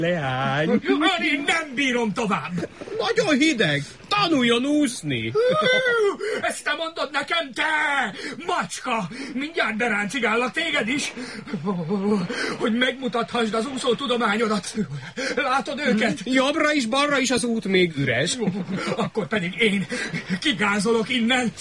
Leány. Én nem bírom tovább. Nagyon hideg. Tanuljon úszni. Ezt te mondod nekem, te! Macska! Mindjárt beráncigállak téged is, hogy megmutathassd az úszó tudományodat. Látod őket? Jobbra is, balra is az út még üres. Akkor pedig én kigázolok innen.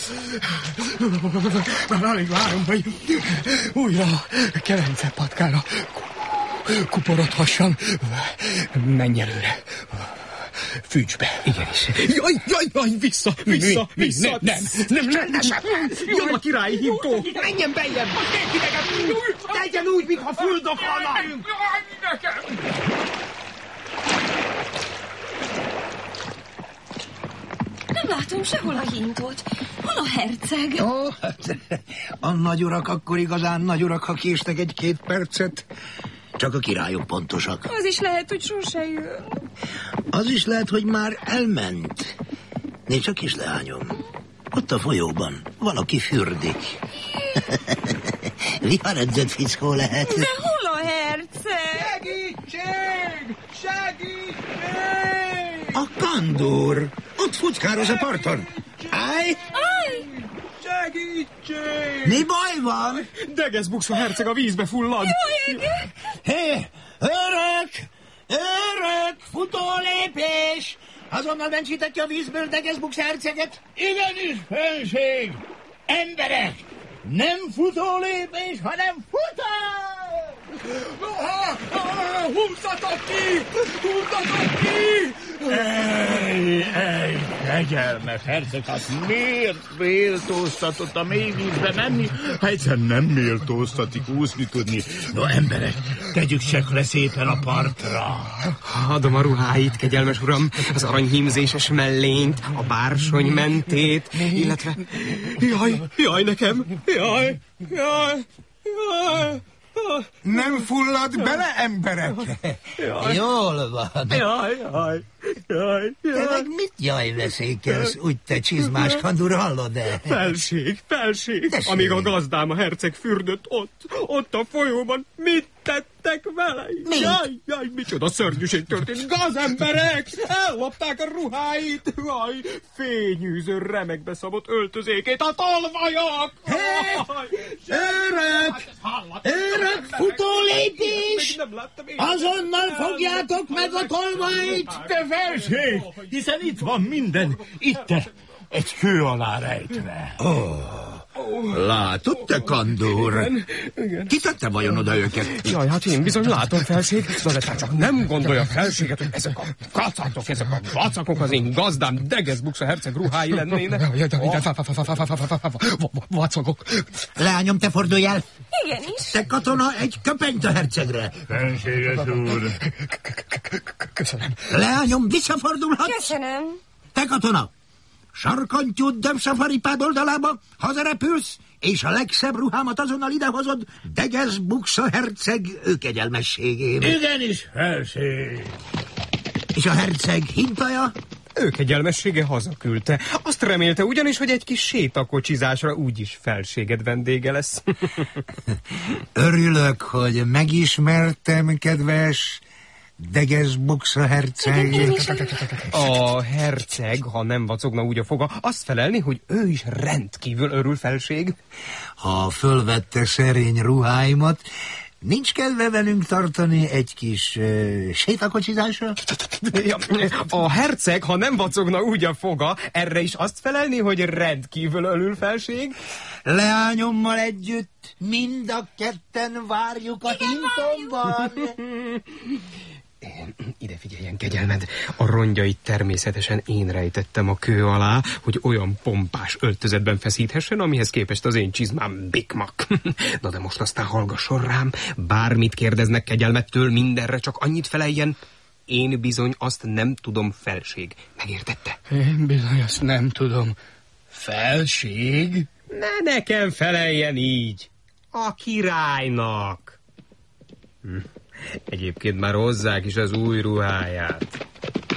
Már alig várom, hogy újra Kelence patkára kuporodhassam. Menj előre. Fűts be. Igenis. Jaj, vissza. Nem. Jön a királyi hintó. Menjen beljebb. Tegyen úgy, mintha fuldokhalnánk. Nekem. Nem látom sehol a hintót. Hol a herceg? Ó, hát, a nagyurak akkor igazán nagyurak, ha késnek egy-két percet. Csak a királyok pontosak. Az is lehet, hogy sose jön. Az is lehet, hogy már elment. Nézd csak is, leányom. Ott a folyóban valaki fürdik. Viharedzett fickó lehet. De hol a herceg? Segítség! A kandúr. Ott fuckároz a parton. Állj! Segítség! Mi baj van? Degeszbuxa herceg a vízbe fullad. Hé, örök, futólépés! Azonnal mentsítek ki a vízből Degeszbuxa herceget. Igenis, fenség! Emberek! Nem futólépés, hanem futás! Húzzatok ki! Ej, kegyelmes herceg, hát miért méltóztatott a mély vízbe menni, ha egyszer nem méltóztatik úszni tudni? No, emberek, tegyük csak le szépen a partra. Adom a ruháit, kegyelmes uram, az aranyhímzéses mellényt, a bársony mentét, illetve... Jaj, nekem! Jaj! Nem fullad bele, emberek? Jól van. Jaj. Te meg mit veszékelsz, úgy te csizmás kandúr, hallod-e? Felség. Tessék. Amíg a gazdám a herceg fürdött ott a folyóban, mit tettek vele? Mit? Jaj, micsoda szörnyűség történt. Gazemberek! Ellopták a ruháit! Jaj, fényűző remekbe szabott öltözékét a tolvajok! Örök, futólépés! Nem láttam én. Azonnal fogjátok meg a tolvajt! Te felség, hiszen itt van minden, itt egy kő alá rejtve. Látod, te kandúr? Ki tette vajon oda őket? Jaj, hát én bizony látom, felség, de te csak nem gondolja felséget, hogy ezek a vacakok az én gazdám Degeszbuxa herceg ruhái lennének. Vacakok. Leányom, te fordulj el! Igenis. Te katona, egy köpenyt a hercegre! Fenséges úr. Köszönöm. Leányom, visszafordulhatsz! Köszönöm. Te katona! Sarkantyúd Dömsafaripád oldalába, hazarepülsz, és a legszebb ruhámat azonnal idehozod Degeszbuxa herceg kegyelmességébe. Igenis, felség. És a herceg hintaja? Ő kegyelmessége hazaküldte. Azt remélte ugyanis, hogy egy kis sétakocsizásra úgyis felséged vendége lesz. Örülök, hogy megismertem, kedves Degeszbuxa herceg. A herceg, ha nem vacogna úgy a foga, azt felelni, hogy ő is rendkívül örül, felség. Ha fölvette szerény ruháimat, nincs kedve velünk tartani egy kis sétakocsizásra? A herceg, ha nem vacogna úgy a foga, erre is azt felelni, hogy rendkívül örül, felség. Leányommal együtt mind a ketten várjuk a hintomban. Ide figyeljen, kegyelmed, a rongyait természetesen én rejtettem a kő alá, hogy olyan pompás öltözetben feszíthessen, amihez képest az én csizmám bikmak. Na de most aztán hallgasson rám, bármit kérdeznek kegyelmettől, mindenre csak annyit feleljen, én bizony azt nem tudom, felség. Megértette? Én bizony azt nem tudom. Felség? Ne nekem feleljen így. A királynak. Egyébként már hozzák is az új ruháját.